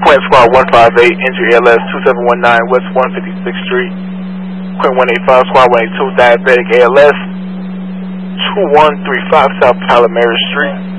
Point Squad 158, injury ALS 2719 West 156th Street. Point 185, Squad 182, diabetic ALS 2135 South Palomera Street.